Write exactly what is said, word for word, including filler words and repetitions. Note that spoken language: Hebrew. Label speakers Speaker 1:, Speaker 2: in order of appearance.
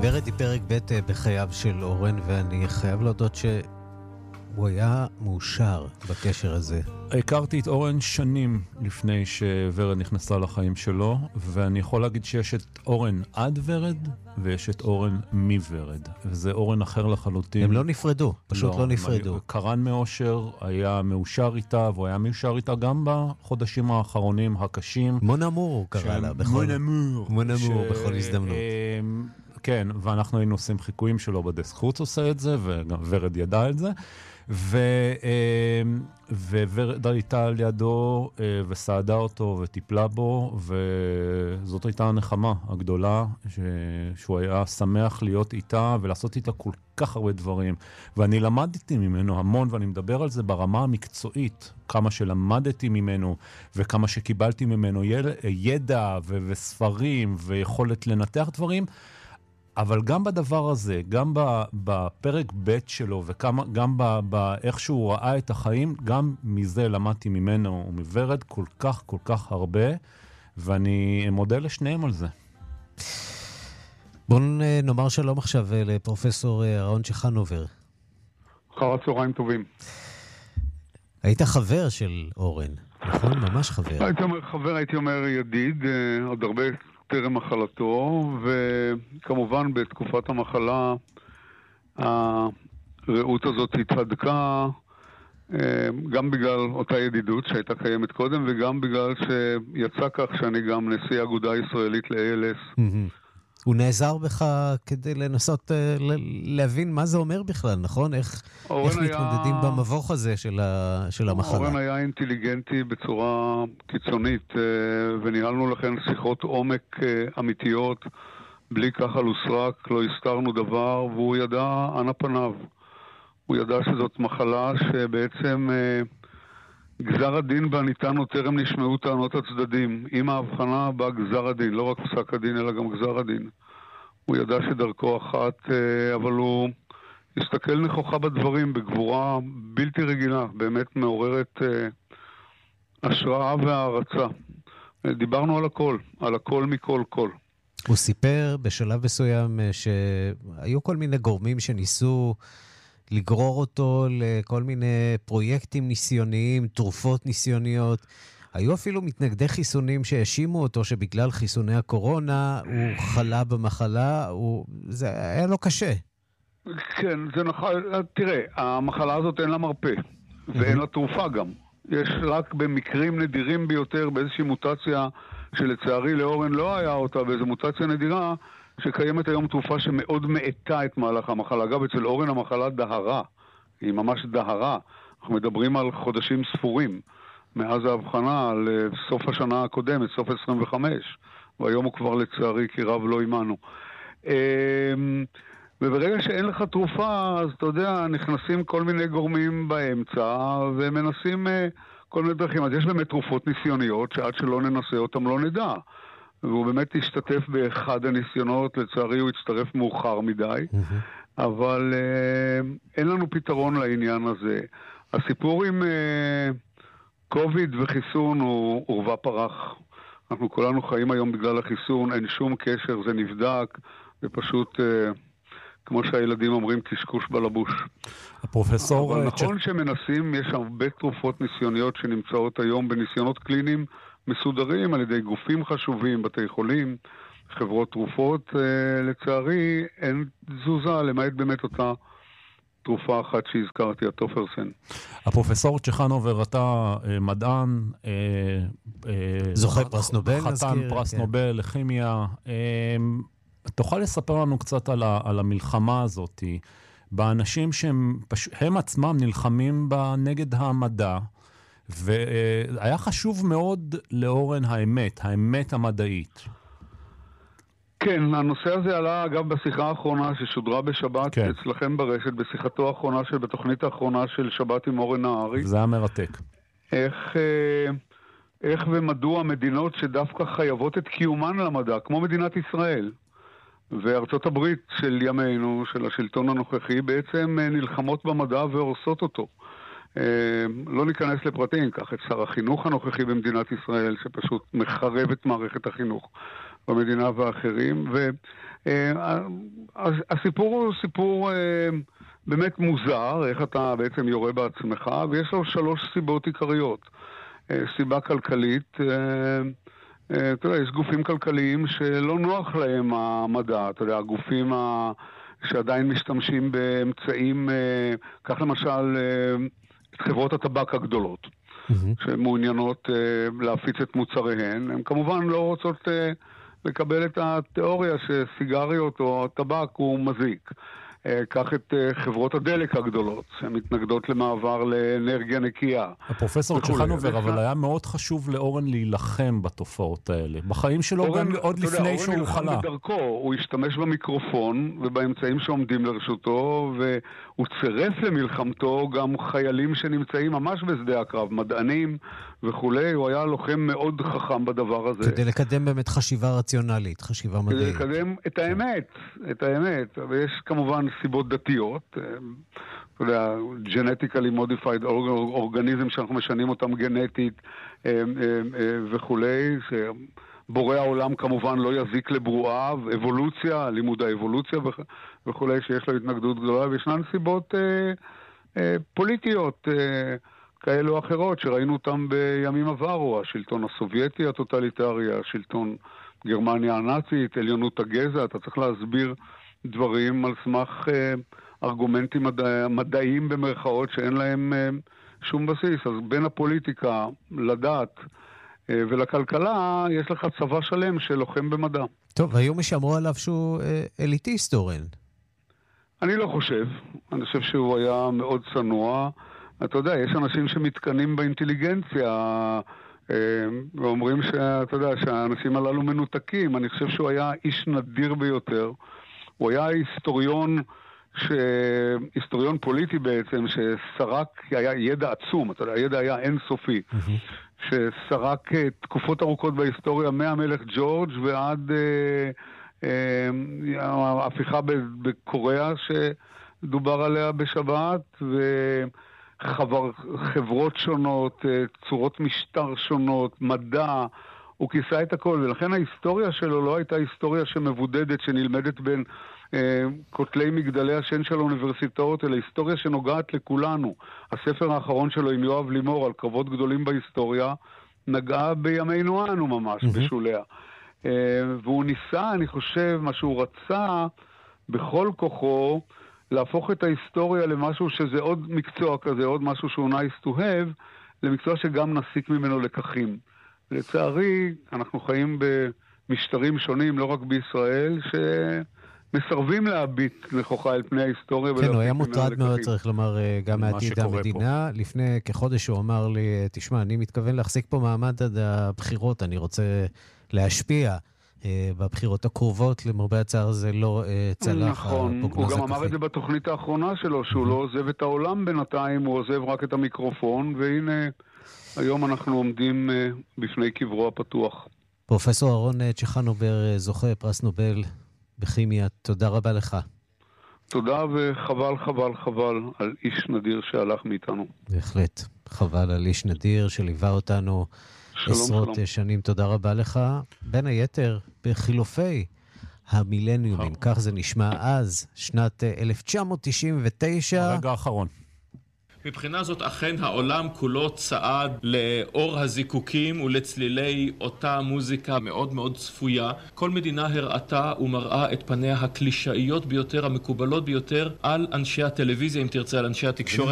Speaker 1: ורד היא פרק ב' בחייו של אורן, ואני חייב להודות שהוא היה מאושר בקשר הזה.
Speaker 2: הכרתי את אורן שנים לפני שורד נכנסה לחיים שלו, ואני יכול להגיד שיש את אורן עד ורד, ויש את אורן מוורד, וזה אורן אחר לחלוטין.
Speaker 1: הם לא נפרדו, פשוט לא, לא נפרדו.
Speaker 2: קרן מאושר היה מאושר איתה, והוא היה מאושר איתה גם בחודשים האחרונים הקשים.
Speaker 1: מון אמור הוא קרא לה, בכל...
Speaker 2: מון אמור.
Speaker 1: מון אמור בכל הזדמנות.
Speaker 2: כן, ואנחנו היינו עושים חיקויים שלו בדסק חוץ עושה את זה, וגם ורד ידע את זה. וורד הייתה על ידו וסעדה אותו וטיפלה בו, וזאת הייתה הנחמה הגדולה, שהוא היה שמח להיות איתה ולעשות איתה כל כך הרבה דברים. ואני למדתי ממנו המון, ואני מדבר על זה ברמה המקצועית, כמה שלמדתי ממנו וכמה שקיבלתי ממנו ידע וספרים ויכולת לנתח דברים. אבל גם בדבר הזה, גם בפרק ב' שלו, וגם באיך שהוא ראה את החיים, גם מזה למדתי ממנו ומוורד כל כך כל כך הרבה, ואני מודה לשניהם על זה.
Speaker 1: בואו נאמר שלום עכשיו לפרופסור אהרון צ'חנובר.
Speaker 3: אחר הצהריים טובים.
Speaker 1: היית חבר של אורן, נכון? ממש חבר.
Speaker 3: הייתי אומר חבר, הייתי אומר ידיד, עוד הרבה... טרם מחלתו, וכמובן בתקופת המחלה הרעות הזאת התהדקה, גם בגלל אותה ידידות שהייתה קיימת קודם, וגם בגלל שיצא כך שאני גם נשיא האגודה הישראלית ל-איי אל אס.
Speaker 1: הוא נעזר בך כדי לנסות להבין מה זה אומר בכלל, נכון? איך מתמודדים במבוך הזה של המחלה.
Speaker 3: אורן היה אינטליגנטי בצורה קיצונית, וניהלנו לכן שיחות עומק אמיתיות, בלי ככה לוסרק, לא הסתרנו דבר, והוא ידע אנה פניו. הוא ידע שזאת מחלה שבעצם גזר הדין בה ניתן עוד טרם נשמעו טענות הצדדים. עם ההבחנה בא גזר הדין, לא רק פסק הדין אלא גם גזר הדין. הוא ידע שדרכו אחת, אבל הוא הסתכל נכוחה בדברים בגבורה בלתי רגילה, באמת מעוררת השראה והערצה. דיברנו על הכל, על הכל מכל כל.
Speaker 1: הוא סיפר בשלב מסוים שהיו כל מיני גורמים שניסו לגרור אותו לכל מיני פרויקטים ניסיוניים, תרופות ניסיוניות. היו אפילו מתנגדי חיסונים שהאשימו אותו שבגלל חיסוני הקורונה הוא חלה במחלה, הוא... זה היה לו קשה.
Speaker 3: כן, זה נכון. תראה, המחלה הזאת אין לה מרפא, ואין לה תרופה גם. יש רק במקרים נדירים ביותר, באיזושהי מוטציה שלצערי לאורן לא היה אותה, באיזו מוטציה נדירה, שקיימת היום תרופה שמאוד מאטה את מהלך המחלה. אגב, אצל אורן המחלה דהרה, היא ממש דהרה. אנחנו מדברים על חודשים ספורים, מאז ההבחנה על סוף השנה הקודמת, סוף עשרים וחמש, והיום הוא כבר לצערי כי רב לא אימנו. וברגע שאין לך תרופה, אז אתה יודע, נכנסים כל מיני גורמים באמצע, ומנסים כל מיני דרכים. אז יש באמת תרופות ניסיוניות, שעד שלא ננסה אותם לא נדע. והוא באמת השתתף באחד הניסיונות, לצערי הוא הצטרף מאוחר מדי, אבל אין לנו פתרון לעניין הזה. הסיפור עם קוביד וחיסון הוא עורבא פרח. אנחנו כולנו חיים היום בגלל החיסון, אין שום קשר, זה נבדק, זה פשוט, כמו שהילדים אומרים, קשקוש בלבוש.
Speaker 2: הפרופסור...
Speaker 3: אבל נכון שמנסים, יש הרבה תרופות ניסיוניות שנמצאות היום בניסיונות קליניים מסודרים על ידי גופים חשובים, בתי חולים, חברות תרופות. לצערי, אין תזוזה, למעט באמת אותה תרופה אחת שהזכרתי, הטופרסן.
Speaker 2: הפרופסור צ'חנובר, אתה מדען,
Speaker 1: זוכה פרס נובל,
Speaker 2: חתן פרס נובל לכימיה. תוכל לספר לנו קצת על המלחמה הזאת, באנשים שהם הם עצמם נלחמים נגד המדע, והיה חשוב מאוד לאורן האמת, האמת המדעית.
Speaker 3: כן, הנושא הזה עלה אגב בשיחה האחרונה ששודרה בשבת, כן. אצלכם ברשת, בשיחתו האחרונה של, בתוכנית האחרונה של שבת עם אורן נהרי.
Speaker 2: זה היה מרתק.
Speaker 3: איך, איך ומדוע מדינות שדווקא חייבות את קיומן למדע, כמו מדינת ישראל, וארצות הברית של ימינו, של השלטון הנוכחי, בעצם נלחמות במדע והורסות אותו. לא ניכנס לפרטים, כך את שר החינוך הנוכחי במדינת ישראל, שפשוט מחרב את מערכת החינוך במדינה ואחרים, אז הסיפור הוא סיפור באמת מוזר, איך אתה בעצם יורה בעצמך, ויש לו שלוש סיבות עיקריות. סיבה כלכלית, אתה יודע, יש גופים כלכליים שלא נוח להם המדע, אתה יודע, הגופים שעדיין משתמשים באמצעים, כך למשל את חברות הטבק הגדולות, שמעוניינות להפיץ את מוצריהן, הן כמובן לא רוצות לקבל את התיאוריה שסיגריות או טבק הוא מזיק. קח את חברות הדלק הגדולות, שהן מתנגדות למעבר לאנרגיה נקייה.
Speaker 2: הפרופסור צ'חנובר, אבל היה מאוד חשוב לאורן להילחם בתופעות האלה. בחיים שלו גם עוד לפני שהוא חלה.
Speaker 3: אורן נלחם בדרכו, הוא השתמש במיקרופון ובאמצעים שעומדים לרשותו, והוא צירף למלחמתו גם חיילים שנמצאים ממש בשדה הקרב, מדענים וכולי. הוא היה לוחם מאוד חכם בדבר הזה.
Speaker 1: כדי לקדם באמת חשיבה רציונלית, חשיבה מדעית.
Speaker 3: כדי לקדם את האמת, את האמת. ויש כמובן סיבות דתיות, אתה יודע, genetically modified organism שאנחנו משנים אותם גנטית וכולי, שבורא העולם כמובן לא יזיק לברואה, אבולוציה, לימוד האבולוציה וכולי, שיש לו התנגדות גדולה, וישנן סיבות פוליטיות כאלו או אחרות, שראינו אותם בימים עברו, השלטון הסובייטי הטוטליטרי, השלטון גרמניה הנאצית, עליונות הגזע, אתה צריך להסביר דברים על סמך אה, ארגומנטים מדע, מדעיים במרכאות שאין להם אה, שום בסיס. אז בין הפוליטיקה לדת אה, ולכלכלה יש לך צבא שלם שלוחם במדע.
Speaker 1: טוב, היום שאמרו עליו שהוא אה, אליטיסט, אורן.
Speaker 3: אני לא חושב. אני חושב שהוא היה מאוד צנוע. אתה יודע, יש אנשים שמתקנים באינטליגנציה אה, ואומרים שאתה יודע, שהאנשים הללו מנותקים. אני חושב שהוא היה איש נדיר ביותר. הוא היה היסטוריון, ש... היסטוריון פוליטי בעצם, שסרק, היה ידע עצום, אתה יודע, הידע היה אינסופי, mm-hmm. שסרק תקופות ארוכות בהיסטוריה, מהמלך ג'ורג' ועד אה, אה, ההפיכה בקוריאה שדובר עליה בשבת, וחברות שונות, צורות משטר שונות, מדע, הוא כיסה את הכל, ולכן ההיסטוריה שלו לא הייתה היסטוריה שמבודדת, שנלמדת בין אה, כותלי מגדלי השן של האוניברסיטאות, אלא היסטוריה שנוגעת לכולנו. הספר האחרון שלו עם יואב לימור על קרבות גדולים בהיסטוריה, נגעה בימינו אנו ממש, mm-hmm. בשוליה. אה, והוא ניסה, אני חושב, מה שהוא רצה בכל כוחו, להפוך את ההיסטוריה למשהו שזה עוד מקצוע כזה, עוד משהו שהוא nice to have, למקצוע שגם נסיק ממנו לקחים. לצערי, אנחנו חיים במשטרים שונים, לא רק בישראל, שמסרבים להביט נכוחה אל פני ההיסטוריה.
Speaker 1: כן, הוא היה מוטרד מאוד, צריך לומר, גם מעתיד המדינה. פה. לפני כחודש הוא אמר לי, תשמע, אני מתכוון להחזיק פה מעמד עד הבחירות, אני רוצה להשפיע בבחירות הקרובות, למרבה הצער זה לא צלח.
Speaker 3: נכון, הוא גם אמר את זה בתוכנית האחרונה שלו, שהוא לא עוזב את העולם בינתיים, הוא עוזב רק את המיקרופון, והנה... היום אנחנו עומדים uh, בפני קברו הפתוח.
Speaker 1: פרופסור אהרון צ'חנובר, זוכה פרס נובל בכימיה, תודה רבה לך.
Speaker 3: תודה וחבל, חבל, חבל על איש נדיר שהלך מאיתנו.
Speaker 1: בהחלט, חבל על איש נדיר שליווה אותנו שלום, עשרות שלום. שנים. תודה רבה לך. בין היתר, בחילופי המילניומים, כך זה נשמע אז, שנת אלף תשע מאות תשעים ותשע.
Speaker 2: הרגע האחרון.
Speaker 4: מבחינה זאת אכן העולם כולו צעד לאור הזיקוקים ולצלילי אותה מוזיקה מאוד מאוד צפויה. כל מדינה הראתה ומראה את פניה הקלישאיות ביותר, המקובלות ביותר, על אנשי הטלוויזיה, אם תרצה, על אנשי התקשורת.